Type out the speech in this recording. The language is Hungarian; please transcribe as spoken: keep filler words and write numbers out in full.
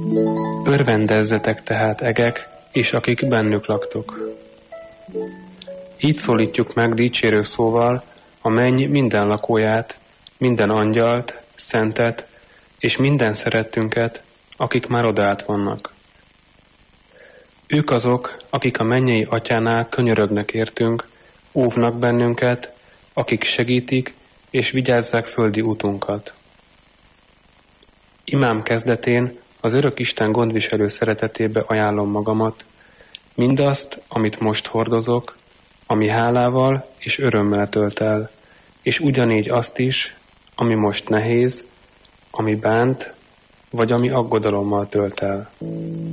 Örvendezzetek tehát, egek, és akik bennük laktok. Így szólítjuk meg dicsérő szóval a menny minden lakóját, minden angyalt, szentet és minden szerettünket, akik már odaállt vannak. Ők azok, akik a mennyei atyánál könyörögnek értünk, óvnak bennünket, akik segítik és vigyázzák földi útunkat. Imám kezdetén az örök Isten gondviselő szeretetébe ajánlom magamat, mindazt, amit most hordozok, ami hálával és örömmel tölt el, és ugyanígy azt is, ami most nehéz, ami bánt, vagy ami aggodalommal tölt el.